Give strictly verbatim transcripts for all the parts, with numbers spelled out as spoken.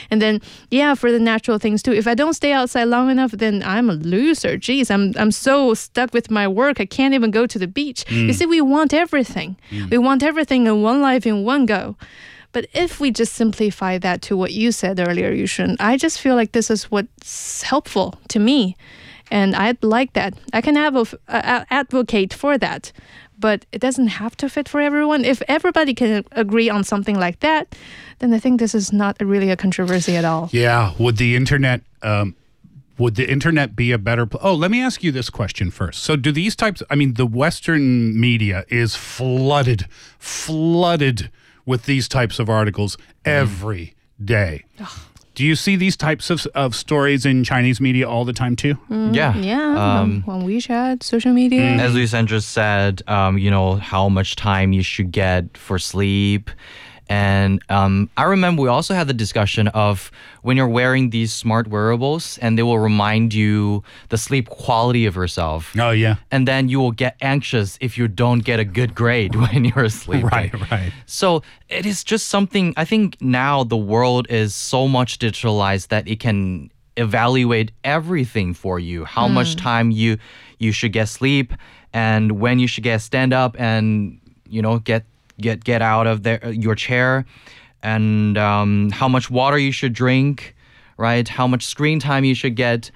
And then, yeah, for the natural things too. If I don't stay outside long enough, then I'm a loser. Jeez, I'm I'm so stuck with my work. I can't even go to the beach. Mm. You see, we want everything. Mm. We want everything in one life in one go. But if we just simplify that to what you said earlier, Yushin, I just feel like this is what's helpful to me. And I'd like that. I can advo- uh, advocate for that. But it doesn't have to fit for everyone. If everybody can agree on something like that, then I think this is not really a controversy at all. Yeah. Would the internet... Um Would the internet be a better... Pl- oh, let me ask you this question first. So do these types... I mean, the Western media is flooded, flooded with these types of articles every day. Do you see these types of, of stories in Chinese media all the time too? Mm, yeah. Yeah, um, on WeChat, social media. Mm. As Lucian just said, um, you know, how much time you should get for sleep. And um, I remember we also had the discussion of when you're wearing these smart wearables and they will remind you the sleep quality of yourself. Oh, yeah. And then you will get anxious if you don't get a good grade when you're asleep. Right, right. So it is just something, I think now the world is so much digitalized that it can evaluate everything for you. How mm. much time you you should get sleep and when you should get stand up and, you know, get get get out of their, your chair, and um, how much water you should drink, right? How much screen time you should get.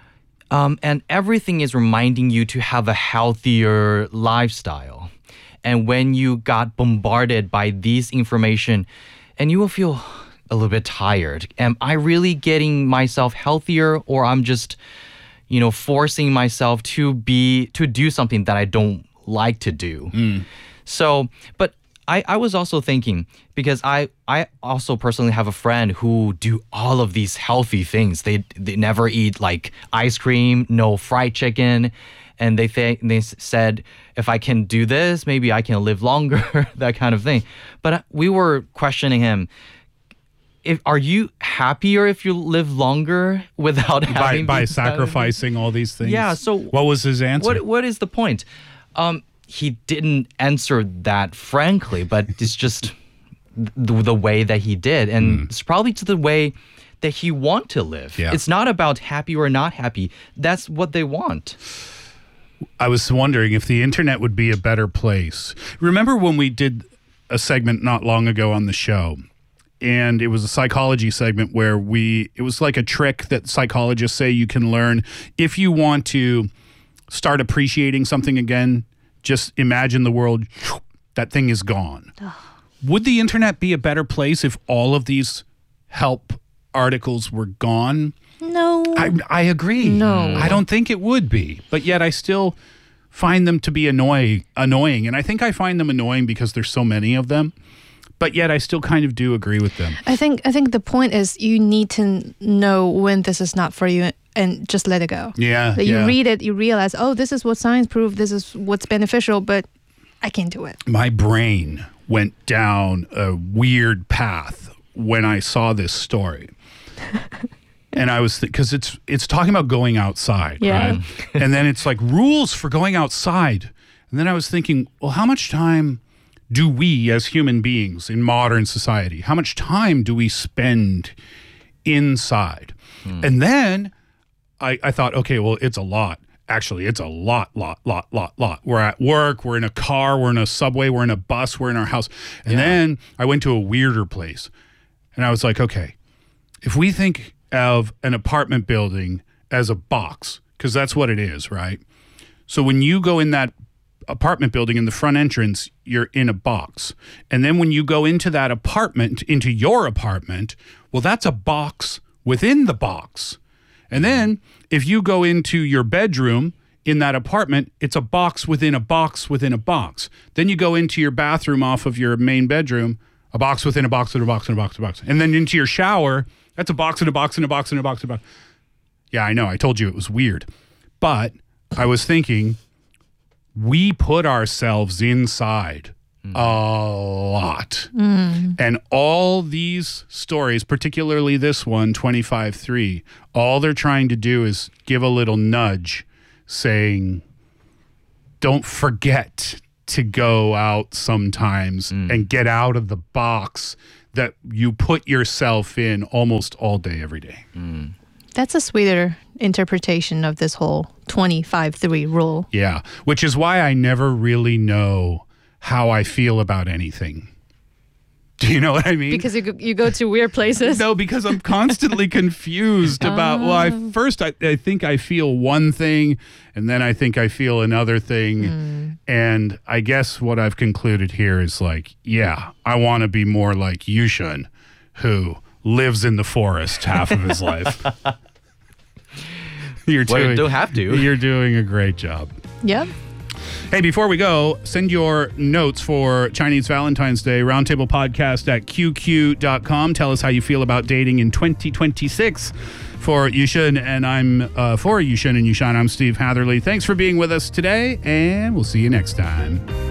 Um, and everything is reminding you to have a healthier lifestyle. And when you got bombarded by these information, and you will feel a little bit tired. Am I really getting myself healthier, or I'm just, you know, forcing myself to be, to do something that I don't like to do? Mm. So, but I, I was also thinking, because I, I also personally have a friend who do all of these healthy things. They they never eat like ice cream, no fried chicken. And they think they said, if I can do this, maybe I can live longer, that kind of thing. But we were questioning him. If, are you happier if you live longer without having... By, by sacrificing all these things? Yeah, so... What was his answer? What What is the point? Um... He didn't answer that frankly, but it's just the, the way that he did. And mm. it's probably to the way that he want to live. Yeah. It's not about happy or not happy. That's what they want. I was wondering if the internet would be a better place. Remember when we did a segment not long ago on the show? And it was a psychology segment where we, it was like a trick that psychologists say you can learn. If you want to start appreciating something again, just imagine the world, that thing is gone. Would the internet be a better place if all of these help articles were gone? No. I, I agree. No. I don't think it would be. But yet I still find them to be annoy, annoying. And I think I find them annoying because there's so many of them. But yet I still kind of do agree with them. I think I think the point is you need to know when this is not for you and just let it go. Yeah, that yeah. You read it, you realize, oh, this is what science proved, this is what's beneficial, but I can't do it. My brain went down a weird path when I saw this story. And I was, because th- it's it's talking about going outside, yeah. right? And then it's like rules for going outside. And then I was thinking, well, how much time do we as human beings in modern society, how much time do we spend inside? Hmm. And then I, I thought, okay, well, it's a lot. Actually, it's a lot, lot, lot, lot, lot. We're at work, we're in a car, we're in a subway, we're in a bus, we're in our house. And yeah. then I went to a weirder place. And I was like, okay, if we think of an apartment building as a box, because that's what it is, right? So when you go in that apartment building in the front entrance, you're in a box. And then when you go into that apartment, into your apartment, well, that's a box within the box. And then if you go into your bedroom in that apartment, it's a box within a box within a box. Then you go into your bathroom off of your main bedroom, a box within a box within a box within a box within a box. And then into your shower, that's a box in a box in a box in a box in a box. Yeah, I know. I told you it was weird. But I was thinking, we put ourselves inside mm. a lot. Mm. And all these stories, particularly this one, twenty-five three, all they're trying to do is give a little nudge saying, don't forget to go out sometimes mm. and get out of the box that you put yourself in almost all day, every day. That's a sweeter interpretation of this whole twenty-five three rule. Yeah, which is why I never really know how I feel about anything. Do you know what I mean? Because you go, you go to weird places. No, because I'm constantly confused about, well, I, first I, I think I feel one thing, and then I think I feel another thing. Mm. And I guess what I've concluded here is like, yeah, I want to be more like Yushun, who lives in the forest half of his life. You're well, doing, you don't have to. You're doing a great job. Yep. Hey, before we go, send your notes for Chinese Valentine's Day, roundtablepodcast at q q dot com. Tell us how you feel about dating in twenty twenty-six. For Yushun and I'm, uh, for Yushun and Yushan, I'm Steve Hatherley. Thanks for being with us today, and we'll see you next time.